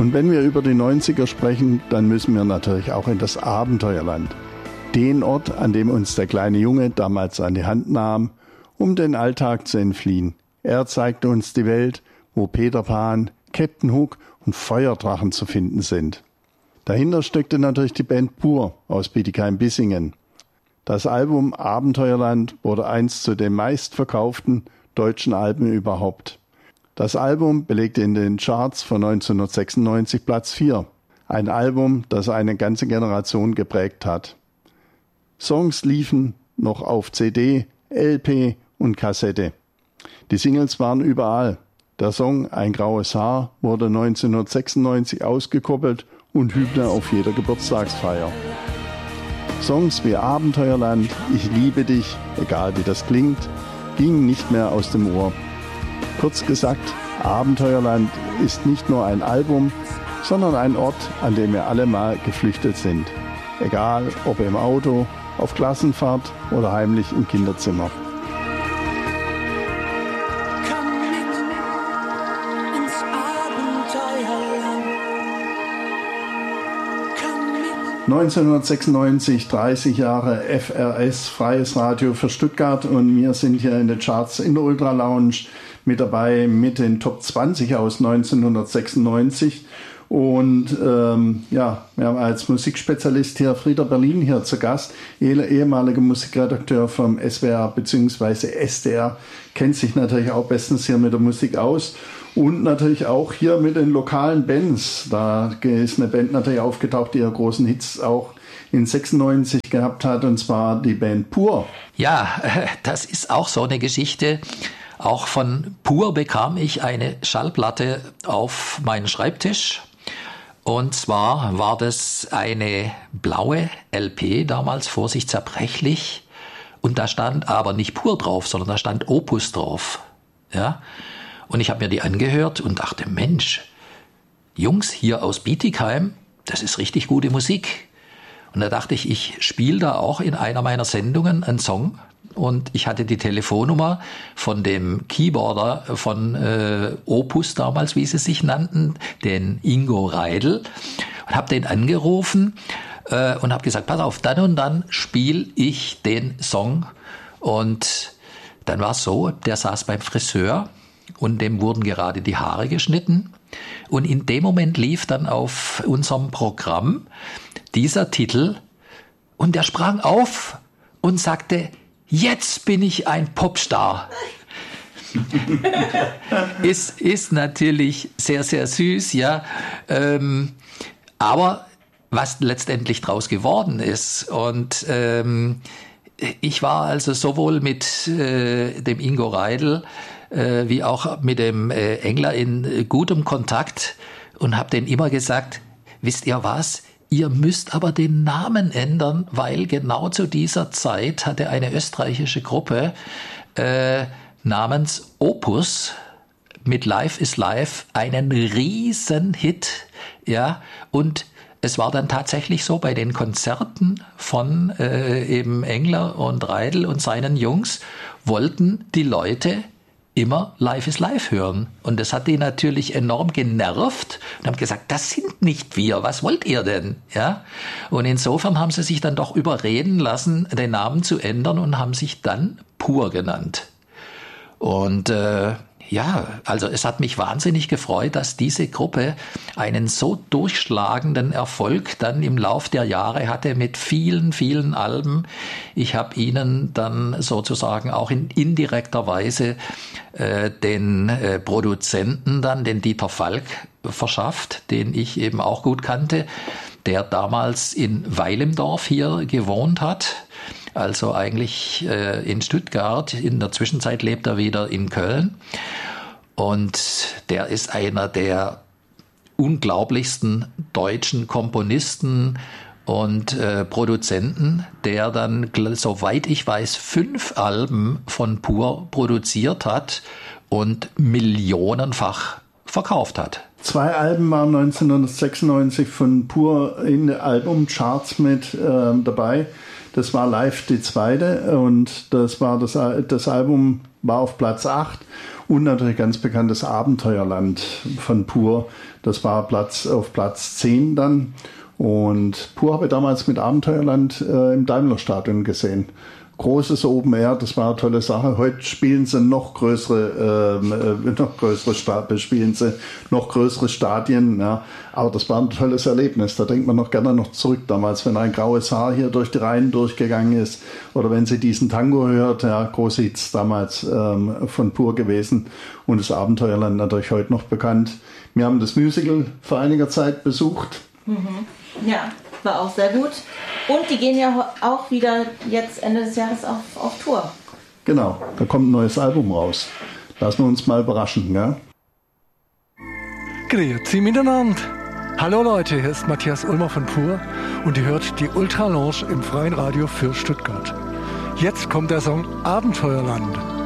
Und wenn wir über die 90er sprechen, dann müssen wir natürlich auch in das Abenteuerland. Den Ort, an dem uns der kleine Junge damals an die Hand nahm, um den Alltag zu entfliehen. Er zeigte uns die Welt, wo Peter Pan, Captain Hook und Feuerdrachen zu finden sind. Dahinter steckte natürlich die Band Pur aus Bietigheim-Bissingen. Das Album Abenteuerland wurde einst zu den meistverkauften deutschen Alben überhaupt. Das Album belegte in den Charts von 1996 Platz 4. Ein Album, das eine ganze Generation geprägt hat. Songs liefen noch auf CD, LP und Kassette. Die Singles waren überall. Der Song Ein graues Haar wurde 1996 ausgekoppelt und Hymne auf jeder Geburtstagsfeier. Songs wie Abenteuerland, Ich liebe dich, egal wie das klingt, gingen nicht mehr aus dem Ohr. Kurz gesagt, Abenteuerland ist nicht nur ein Album, sondern ein Ort, an dem wir alle mal geflüchtet sind. Egal ob im Auto, auf Klassenfahrt oder heimlich im Kinderzimmer. 1996, 30 Jahre FRS, Freies Radio für Stuttgart, und wir sind hier in den Charts in der Ultra Lounge mit dabei mit den Top 20 aus 1996. Und wir haben als Musikspezialist hier Frieder Berlin hier zu Gast, ehemaliger Musikredakteur vom SWR bzw. SDR, kennt sich natürlich auch bestens hier mit der Musik aus. Und natürlich auch hier mit den lokalen Bands. Da ist eine Band natürlich aufgetaucht, die ja großen Hits auch in 96 gehabt hat, und zwar die Band Pur. Ja, das ist auch so eine Geschichte. Auch von Pur bekam ich eine Schallplatte auf meinen Schreibtisch. Und zwar war das eine blaue LP, damals Vorsicht zerbrechlich. Und da stand aber nicht Pur drauf, sondern da stand Opus drauf. Ja. Und ich habe mir die angehört und dachte, Mensch, Jungs hier aus Bietigheim, das ist richtig gute Musik. Und da dachte ich, ich spiele da auch in einer meiner Sendungen einen Song. Und ich hatte die Telefonnummer von dem Keyboarder von Opus damals, wie sie sich nannten, den Ingo Reidl. Und habe den angerufen und habe gesagt, pass auf, dann und dann spiele ich den Song. Und dann war es so, der saß beim Friseur. Und dem wurden gerade die Haare geschnitten. Und in dem Moment lief dann auf unserem Programm dieser Titel. Und der sprang auf und sagte, jetzt bin ich ein Popstar. ist natürlich sehr, sehr süß, ja. Aber was letztendlich draus geworden ist. Und ich war also sowohl mit dem Ingo Reidl wie auch mit dem Engler in gutem Kontakt und habe denen immer gesagt, wisst ihr was, ihr müsst aber den Namen ändern, weil genau zu dieser Zeit hatte eine österreichische Gruppe namens Opus mit Life is Life einen riesen Hit, ja, und es war dann tatsächlich so, bei den Konzerten von eben Engler und Reidl und seinen Jungs wollten die Leute immer Life is Life hören. Und das hat die natürlich enorm genervt und haben gesagt, das sind nicht wir, was wollt ihr denn? Ja? Und insofern haben sie sich dann doch überreden lassen, den Namen zu ändern und haben sich dann Pur genannt. Und also es hat mich wahnsinnig gefreut, dass diese Gruppe einen so durchschlagenden Erfolg dann im Lauf der Jahre hatte mit vielen, vielen Alben. Ich habe ihnen dann sozusagen auch in indirekter Weise den Produzenten dann, den Dieter Falk, verschafft, den ich eben auch gut kannte, der damals in Weil im Dorf hier gewohnt hat. Also eigentlich in Stuttgart. In der Zwischenzeit lebt er wieder in Köln. Und der ist einer der unglaublichsten deutschen Komponisten und Produzenten, der dann, soweit ich weiß, 5 Alben von Pur produziert hat und millionenfach verkauft hat. 2 Alben waren 1996 von Pur in den Albumcharts mit dabei. Das war live die zweite und das Album war auf Platz 8 und natürlich ganz bekanntes Abenteuerland von Pur. Das war auf Platz 10 dann. Und Pur habe ich damals mit Abenteuerland im Daimler-Stadion gesehen. Großes Open Air, das war eine tolle Sache. Heute spielen sie noch größere Stadien. Ja. Aber das war ein tolles Erlebnis. Da denkt man noch gerne noch zurück damals, wenn ein graues Haar hier durch die Reihen durchgegangen ist oder wenn sie diesen Tango hört. Ja, große Hits damals von Pur gewesen und das Abenteuerland natürlich heute noch bekannt. Wir haben das Musical vor einiger Zeit besucht. Mhm. Ja, war auch sehr gut. Und die gehen ja auch wieder jetzt Ende des Jahres auf Tour. Genau, da kommt ein neues Album raus. Lassen wir uns mal überraschen, ja? Grüezi miteinander. Hallo Leute, hier ist Matthias Ulmer von Pur und ihr hört die Ultra Lounge im Freien Radio für Stuttgart. Jetzt kommt der Song Abenteuerland.